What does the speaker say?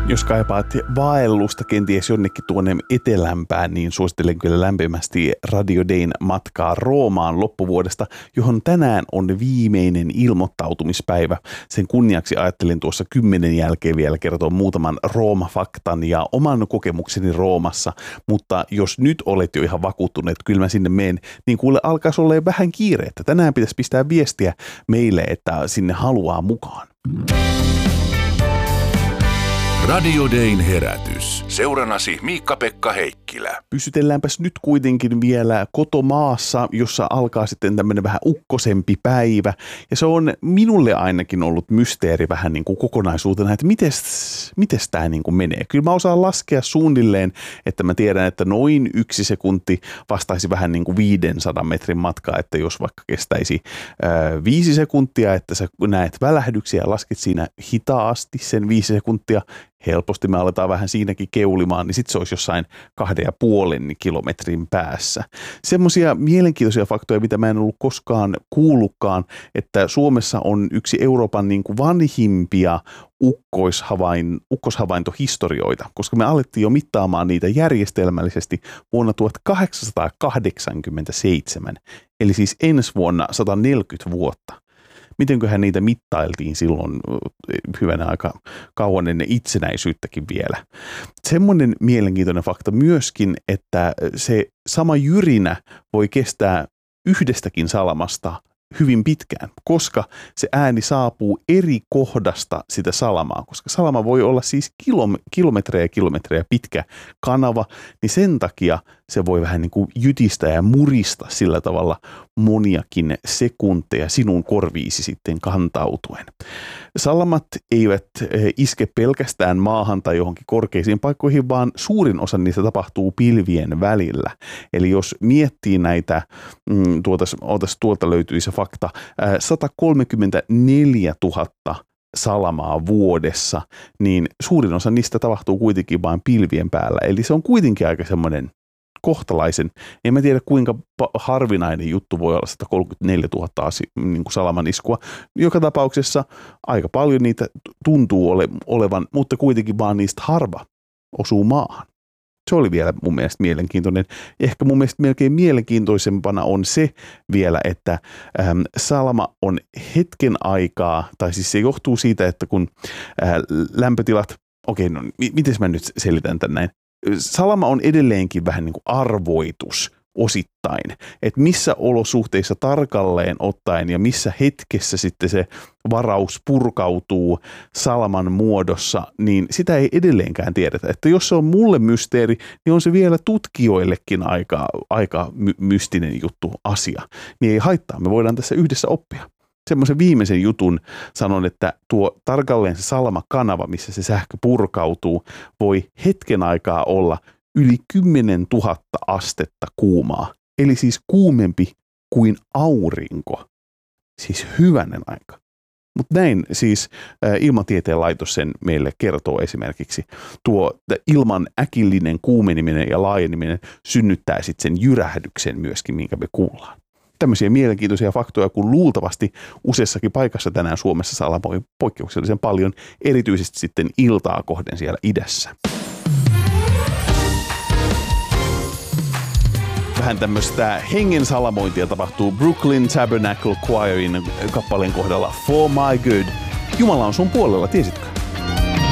Jos kaipaat vaellusta kenties jonnekin tuonne etelämpään, niin suosittelen kyllä lämpimästi Radio Dayn matkaa Roomaan loppuvuodesta, johon tänään on viimeinen ilmoittautumispäivä. Sen kunniaksi ajattelin tuossa 10 jälkeen vielä kertoa muutaman Rooma-faktan ja oman kokemukseni Roomassa, mutta jos nyt olet jo ihan vakuuttunut, että kyllä mä sinne menen, niin kuule alkaisi olla vähän kiireettä. Tänään pitäisi pistää viestiä meille, että sinne haluaa mukaan. Radio Dayn herätys. Seuranasi Miikka-Pekka Heikkilä. Pysytelläänpäs nyt kuitenkin vielä kotomaassa, jossa alkaa sitten tämmöinen vähän ukkosempi päivä. Ja se on minulle ainakin ollut mysteeri vähän niin kuin kokonaisuutena, että mites tämä niin kuin menee. Kyllä mä osaan laskea suunnilleen, että mä tiedän, että noin 1 sekunti vastaisi vähän niin kuin 500 metrin matkaa, että jos vaikka kestäisi 5 sekuntia, että sä näet välähdyksiä ja lasket siinä hitaasti sen 5 sekuntia, helposti me aletaan vähän siinäkin keulimaan, niin sitten se olisi jossain 2,5 kilometrin päässä. Semmoisia mielenkiintoisia faktoja, mitä mä en ollut koskaan kuullutkaan, että Suomessa on yksi Euroopan niin kuin vanhimpia ukkoshavaintohistorioita, koska me alettiin jo mittaamaan niitä järjestelmällisesti vuonna 1887, eli siis ensi vuonna 140 vuotta. Mitenköhän niitä mittailtiin silloin hyvänä aika kauan ennen itsenäisyyttäkin vielä. Semmoinen mielenkiintoinen fakta myöskin, että se sama jyrinä voi kestää yhdestäkin salamasta hyvin pitkään, koska se ääni saapuu eri kohdasta sitä salamaa, koska salama voi olla siis kilometrejä pitkä kanava, niin sen takia se voi vähän niin kuin jytistää ja murista sillä tavalla moniakin sekunteja sinun korviisi sitten kantautuen. Salamat eivät iske pelkästään maahan tai johonkin korkeisiin paikkoihin, vaan suurin osa niistä tapahtuu pilvien välillä. Eli jos miettii näitä, tuolta löytyy se fakta, 134 000 salamaa vuodessa, niin suurin osa niistä tapahtuu kuitenkin vain pilvien päällä. Eli se on kuitenkin aika semmoinen kohtalaisen, en mä tiedä kuinka harvinainen juttu voi olla 134 000 niin kuin salaman iskua. Joka tapauksessa aika paljon niitä tuntuu olevan, mutta kuitenkin vaan niistä harva osuu maahan. Se oli vielä mun mielestä mielenkiintoinen. Ehkä mun mielestä melkein mielenkiintoisempana on se vielä, että salama on hetken aikaa, tai siis se johtuu siitä, että kun lämpötilat, miten mä nyt selitän tän näin? Salama on edelleenkin vähän niin kuin arvoitus osittain, että missä olosuhteissa tarkalleen ottaen ja missä hetkessä sitten se varaus purkautuu salaman muodossa, niin sitä ei edelleenkään tiedetä. Että jos se on mulle mysteeri, niin on se vielä tutkijoillekin aika mystinen juttu asia. Niin ei haittaa, me voidaan tässä yhdessä oppia. Semmoisen viimeisen jutun sanon, että tuo tarkalleen se salamakanava, missä se sähkö purkautuu, voi hetken aikaa olla yli 10 000 astetta kuumaa. Eli siis kuumempi kuin aurinko. Siis hyvänen aika. Mutta näin siis Ilmatieteen laitos sen meille kertoo esimerkiksi. Tuo ilman äkillinen kuumeneminen ja laajeneminen synnyttää sitten sen jyrähdyksen myöskin, minkä me kuullaan. Tämmöisiä mielenkiintoisia faktoja, kun luultavasti useassakin paikassa tänään Suomessa salamoi poikkeuksellisen paljon, erityisesti sitten iltaa kohden siellä idässä. Vähän tämmöistä hengen salamointia tapahtuu Brooklyn Tabernacle Choirin kappaleen kohdalla For My Good. Jumala on sun puolella, tiesitkö?